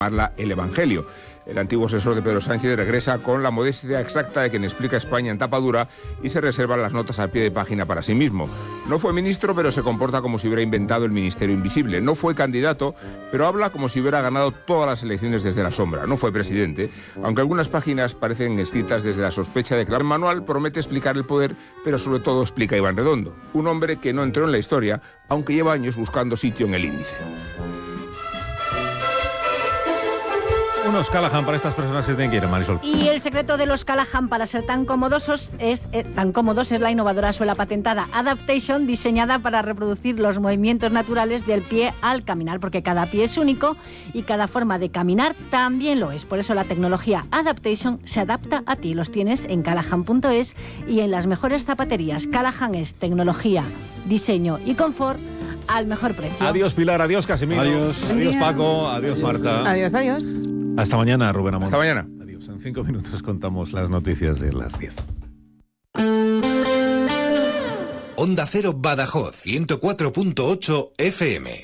el Evangelio. El antiguo asesor de Pedro Sánchez regresa con la modestia exacta de quien explica España en tapa dura y se reserva las notas al pie de página para sí mismo. No fue ministro, pero se comporta como si hubiera inventado el ministerio invisible. No fue candidato, pero habla como si hubiera ganado todas las elecciones desde la sombra. No fue presidente, aunque algunas páginas parecen escritas desde la sospecha de que el manual promete explicar el poder, pero sobre todo explica a Iván Redondo, un hombre que no entró en la historia, aunque lleva años buscando sitio en el índice. Unos Callahan para estas personas que tienen que ir, Marisol. Y el secreto de los Callahan para ser tan cómodos es la innovadora suela patentada Adaptation, diseñada para reproducir los movimientos naturales del pie al caminar, porque cada pie es único y cada forma de caminar también lo es. Por eso la tecnología Adaptation se adapta a ti. Los tienes en callahan.es y en las mejores zapaterías. Callahan es tecnología, diseño y confort al mejor precio. Adiós Pilar, adiós Casimiro, adiós Paco, adiós Marta. Adiós. Hasta mañana, Rubén Amón. Hasta mañana. Adiós. En 5 minutos contamos las noticias de las 10. Onda Cero Badajoz, 104.8 FM.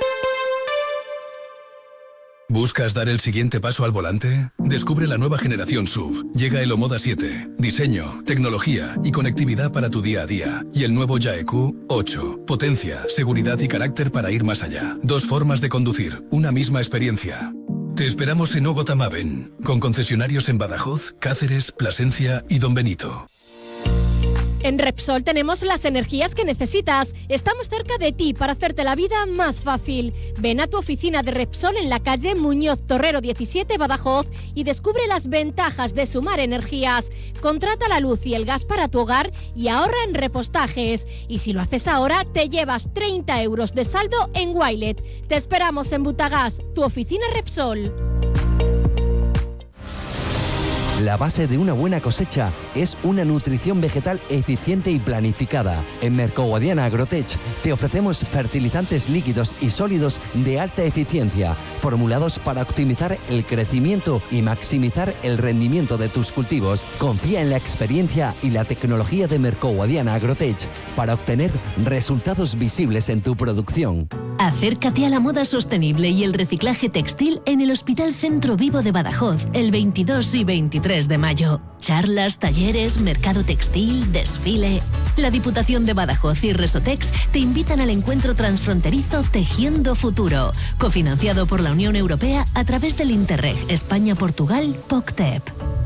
¿Buscas dar el siguiente paso al volante? Descubre la nueva generación SUV. Llega el Omoda 7. Diseño, tecnología y conectividad para tu día a día. Y el nuevo Yaeq 8. Potencia, seguridad y carácter para ir más allá. 2 formas de conducir, una misma experiencia. Te esperamos en Ogotamaben, con concesionarios en Badajoz, Cáceres, Plasencia y Don Benito. En Repsol tenemos las energías que necesitas. Estamos cerca de ti para hacerte la vida más fácil. Ven a tu oficina de Repsol en la calle Muñoz Torrero 17, Badajoz, y descubre las ventajas de sumar energías. Contrata la luz y el gas para tu hogar y ahorra en repostajes. Y si lo haces ahora, te llevas 30 euros de saldo en Wilet. Te esperamos en Butagas, tu oficina Repsol. La base de una buena cosecha es una nutrición vegetal eficiente y planificada. En Mercoguadiana Agrotech te ofrecemos fertilizantes líquidos y sólidos de alta eficiencia, formulados para optimizar el crecimiento y maximizar el rendimiento de tus cultivos. Confía en la experiencia y la tecnología de Mercoguadiana Agrotech para obtener resultados visibles en tu producción. Acércate a la moda sostenible y el reciclaje textil en el Hospital Centro Vivo de Badajoz el 22 y 23 de mayo. Charlas, talleres, mercado textil, desfile. La Diputación de Badajoz y Resotex te invitan al encuentro transfronterizo Tejiendo Futuro, cofinanciado por la Unión Europea a través del Interreg España-Portugal POCTEP.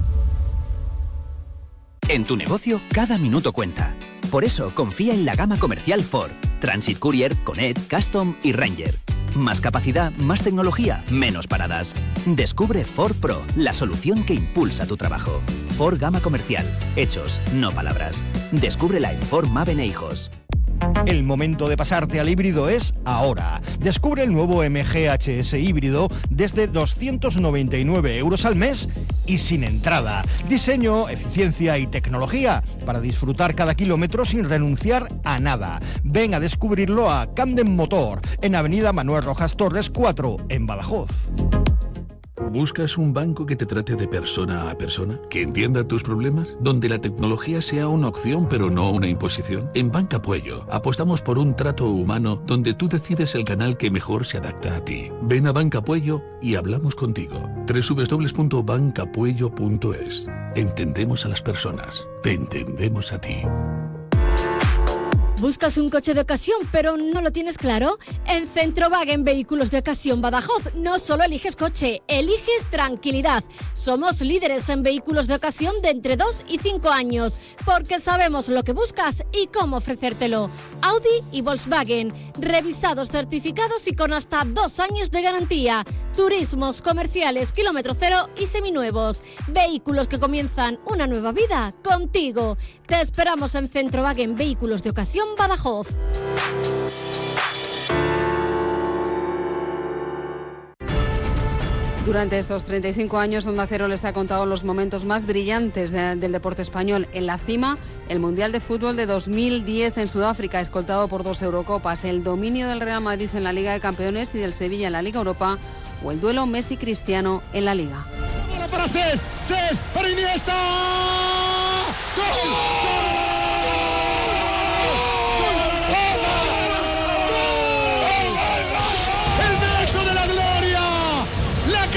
En tu negocio, cada minuto cuenta. Por eso, confía en la gama comercial Ford. Transit Courier, Connect, Custom y Ranger. Más capacidad, más tecnología, menos paradas. Descubre Ford Pro, la solución que impulsa tu trabajo. Ford Gama Comercial. Hechos, no palabras. Descúbrela en Ford Maven e Hijos. El momento de pasarte al híbrido es ahora. Descubre el nuevo MG HS híbrido desde 299 euros al mes y sin entrada. Diseño, eficiencia y tecnología para disfrutar cada kilómetro sin renunciar a nada. Ven a descubrirlo a Camden Motor, en Avenida Manuel Rojas Torres 4, en Badajoz. ¿Buscas un banco que te trate de persona a persona? ¿Que entienda tus problemas? ¿Donde la tecnología sea una opción pero no una imposición? En Banca Puello apostamos por un trato humano donde tú decides el canal que mejor se adapta a ti. Ven a Banca Puello y hablamos contigo. www.bancapuello.es. Entendemos a las personas. Te entendemos a ti. ¿Buscas un coche de ocasión pero no lo tienes claro? En Centrowagen Vehículos de Ocasión Badajoz no solo eliges coche, eliges tranquilidad. Somos líderes en vehículos de ocasión de entre 2 y 5 años, porque sabemos lo que buscas y cómo ofrecértelo. Audi y Volkswagen, revisados, certificados y con hasta 2 años de garantía. Turismos, comerciales, kilómetro cero y seminuevos. Vehículos que comienzan una nueva vida contigo. Te esperamos en Centrowagen Vehículos de Ocasión Badajoz. Durante estos 35 años, Onda Cero les ha contado los momentos más brillantes del deporte español. En la cima, el Mundial de Fútbol de 2010 en Sudáfrica, escoltado por 2 Eurocopas, el dominio del Real Madrid en la Liga de Campeones y del Sevilla en la Liga Europa, o el duelo Messi-Cristiano en la Liga. Para Cés, para Iniesta. ¡Gol!